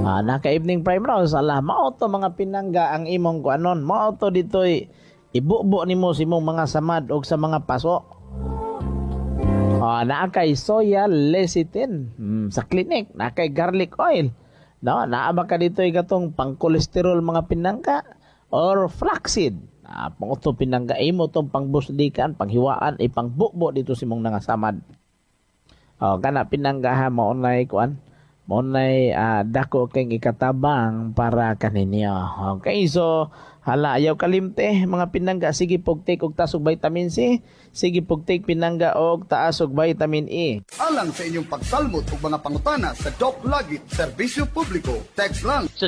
Naka-evening prime raw, sala, mao to mga pinangga ang imong kuanon. Mao to ditoy, ibubo nimo sa imong mga samad o sa mga paso. Naa kay soya lecithin sa clinic, naa kay garlic oil. No, naa ba ka ditoy katong pang-kolesterol mga pinangga or flaxseed. Pang to pinangga imo tong pangbusdikan, panghiwaan, ipangbubo dito sa imong nangasamad. Kana pinangga ha mo online kuan. Monay dako kay ikatabang para kaninyo. Okay, so hala ayaw kalimte mga pinangga, sige pugtik og taas og vitamin C, sige pugtik pinangga og taas og vitamin E. Alang sa inyong pagsalmot ug mga pangutana sa Doc Lagit Serbisyo Publiko, text lang sa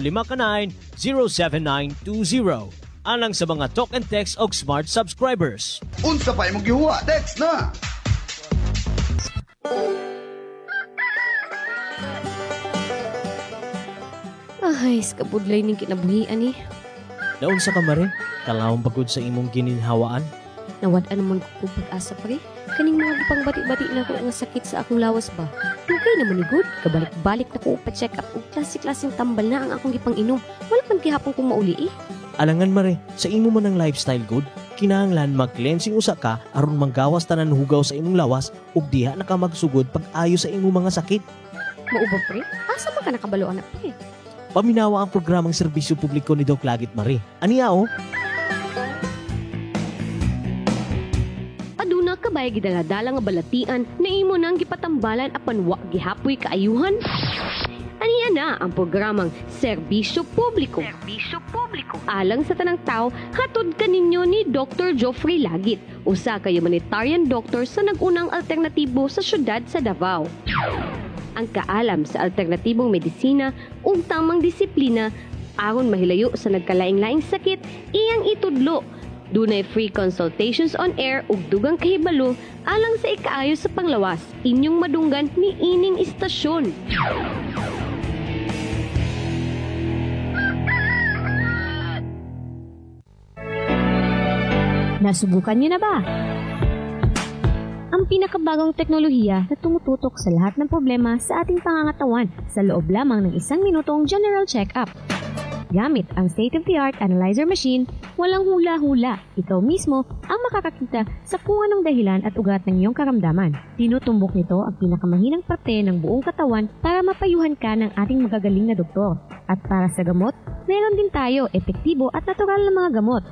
059-07920. Alang sa mga talk and text og smart subscribers. Unsa pa imong gihuwa, text na. Ay, skabudlay ning kinabuhian eh. Naunsa ka mare, kalawang pagod sa imong gininhawaan. Nawad-an naman ko pag-asa pare. Kaning mga gipang bati-bati na ko nga sakit sa akong lawas ba. Dugay naman ni good. Kabalik-balik na ko pa-check up ug klase-klaseng tambal na ang akong gipang inom. Wala man gihapon kong mauli eh. Alangan mare, sa imo man ang lifestyle good, kinahanglan mag-cleansing usa ka aron manggawas tanan hugaw sa imong lawas ug diha na ka magsugod pag-ayo sa imong mga sakit. Mauba pre? Asa man ka nakabalo anak pre? Paminawa ang programang serbisyo publiko ni Doc Lagit Mare. Aniya o? Aduna ka ba'y gidala-dala nga balatian na imo nang gipatambalan apan wa gihapoy kaayuhan? Aniya na ang programang Serbisyo Publiko. Serbisyo Publiko. Alang sa tanang tao, hatod kaninyo ni Dr. Geoffrey Lagit, usa ka humanitarian doctor sa nagunang alternatibo sa syudad sa Davao. Ang kaalam sa alternatibong medisina ug tamang disiplina aron mahilayo sa nagkalaing-laing sakit iyang itudlo. Dunay free consultations on air ug dugang kahibalo alang sa ikaayo sa panglawas inyong madunggan ni ining istasyon. Nasubukan niyo na ba? Ang pinakabagong teknolohiya na tumututok sa lahat ng problema sa ating pangangatawan sa loob lamang ng 1 minutong general check-up. Gamit ang state-of-the-art analyzer machine, walang hula-hula. Ikaw mismo ang makakakita sa kung anong dahilan at ugat ng iyong karamdaman. Tinutumbok nito ang pinakamahinang parte ng buong katawan para mapayuhan ka ng ating magagaling na doktor. At para sa gamot, meron din tayo epektibo at natural na mga gamot.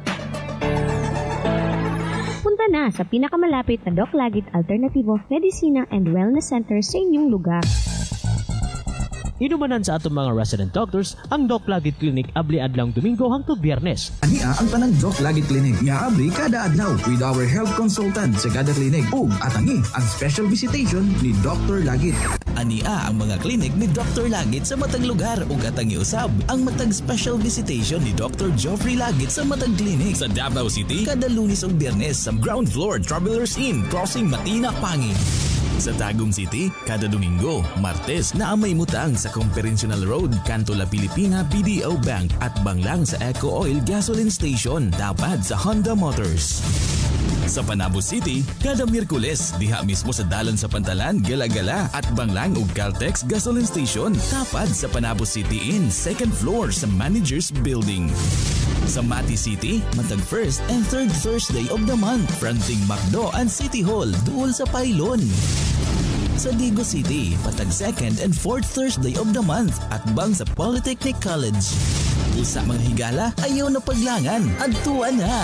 Punta na sa pinakamalapit na Doc Lagit Alternativo Medicina and Wellness Center sa inyong lugar. Inumanan sa atong mga resident doctors ang Doc Lagit Clinic abli adlang Domingo hangtod Biyernes. Ania ang tanang Doc Lagit Clinic nga abli kada adlaw with our health consultant sa kada clinic ug atangi ang special visitation ni Dr. Lagit. Ania ang mga clinic ni Dr. Lagit sa matag lugar ug atangi usab ang matag special visitation ni Dr. Geoffrey Lagit sa matag clinic sa Davao City kada Lunes ug Biyernes sa ground floor Travelers Inn Crossing Matina Pangil. Sa Tagum City, kada Domingo, Martes na amay mutang sa Conferential Road, Kanto La Pilipina, BDO Bank at banglang sa Eco Oil Gasoline Station, tapad sa Honda Motors. Sa Panabo City, kada Miyerkules, diha mismo sa Dalan sa Pantalan, Gala-Gala at banglang ug Caltex Gasoline Station, tapad sa Panabo City Inn, second floor sa Managers Building. Sa Mati City, matag first and third Thursday of the month, fronting Macdo and City Hall, duol sa Pailon. Sa Digo City, patag second and fourth Thursday of the month at bang sa Polytechnic College. Usa mga higala, ayaw na paglangan, adtuan na!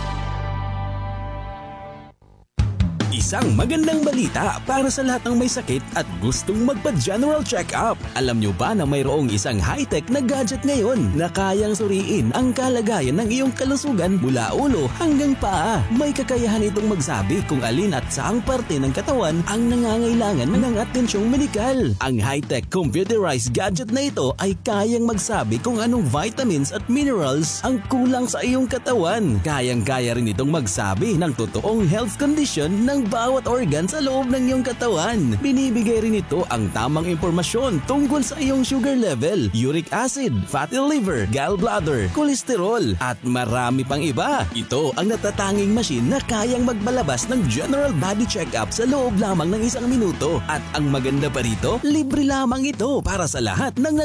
Isang magandang balita para sa lahat ng may sakit at gustong magpa-general check-up. Alam nyo ba na mayroong isang high-tech na gadget ngayon na kayang suriin ang kalagayan ng iyong kalusugan mula ulo hanggang paa? May kakayahan itong magsabi kung alin at saang parte ng katawan ang nangangailangan ng atensyong medikal. Ang high-tech computerized gadget na ito ay kayang magsabi kung anong vitamins at minerals ang kulang sa iyong katawan. Kayang-kaya rin itong magsabi ng totoong health condition ng bawat organ sa loob ng iyong katawan. Binibigay rin ito ang tamang impormasyon tungkol sa iyong sugar level, uric acid, fatty liver, gallbladder, kolesterol, at marami pang iba. Ito ang natatanging machine na kayang magbalabas ng general body check-up sa loob lamang ng 1 minuto. At ang maganda pa rito, libre lamang ito para sa lahat ng